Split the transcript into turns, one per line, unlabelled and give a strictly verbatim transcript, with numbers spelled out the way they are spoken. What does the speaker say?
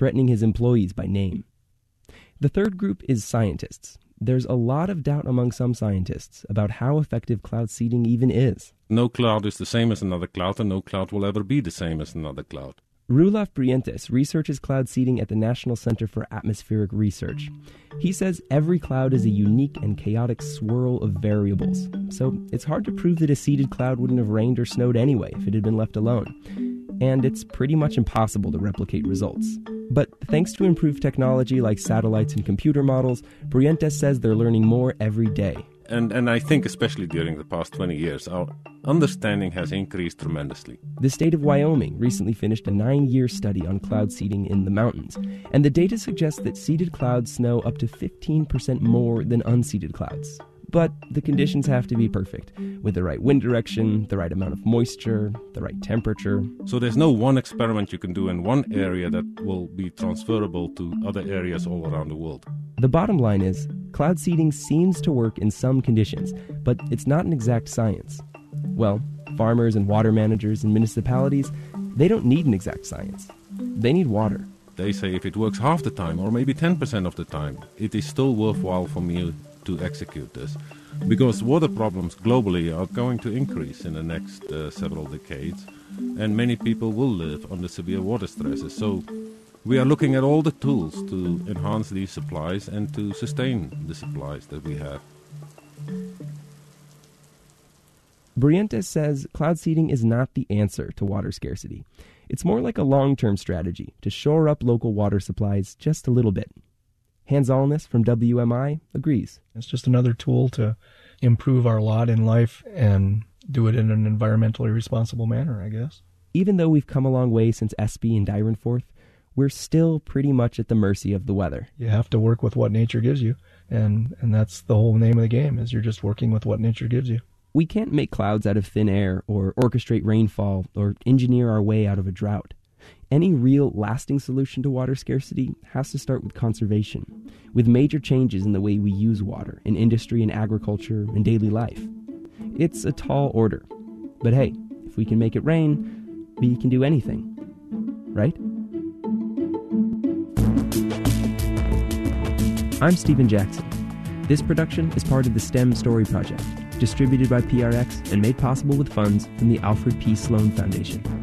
threatening his employees by name. The third group is scientists. There's a lot of doubt among some scientists about how effective cloud seeding even is.
No cloud is the same as another cloud, and no cloud will ever be the same as another cloud.
Roelof Brientes researches cloud seeding at the National Center for Atmospheric Research. He says every cloud is a unique and chaotic swirl of variables, so it's hard to prove that a seeded cloud wouldn't have rained or snowed anyway if it had been left alone. And it's pretty much impossible to replicate results. But thanks to improved technology like satellites and computer models, Brientes says they're learning more every day.
And and I think especially during the past twenty years, our understanding has increased tremendously.
The state of Wyoming recently finished a nine-year study on cloud seeding in the mountains, and the data suggests that seeded clouds snow up to fifteen percent more than unseeded clouds. But the conditions have to be perfect, with the right wind direction, the right amount of moisture, the right temperature.
So there's no one experiment you can do in one area that will be transferable to other areas all around the world.
The bottom line is, cloud seeding seems to work in some conditions, but it's not an exact science. Well, farmers and water managers and municipalities, they don't need an exact science. They need water.
They say if it works half the time, or maybe ten percent of the time, it is still worthwhile for me to execute this. Because water problems globally are going to increase in the next uh, several decades, and many people will live under severe water stresses. So we are looking at all the tools to enhance these supplies and to sustain the supplies that we have.
Brientes says cloud seeding is not the answer to water scarcity. It's more like a long-term strategy to shore up local water supplies just a little bit. Hans Alness from W M I agrees.
It's just another tool to improve our lot in life and do it in an environmentally responsible manner, I guess.
Even though we've come a long way since Espy and Dyrenforth, we're still pretty much at the mercy of the weather.
You have to work with what nature gives you, and, and that's the whole name of the game, is you're just working with what nature gives you.
We can't make clouds out of thin air or orchestrate rainfall or engineer our way out of a drought. Any real lasting solution to water scarcity has to start with conservation, with major changes in the way we use water in industry and agriculture and daily life. It's a tall order, but hey, if we can make it rain, we can do anything, right? I'm Stephen Jackson. This production is part of the STEM Story Project, distributed by P R X and made possible with funds from the Alfred P. Sloan Foundation.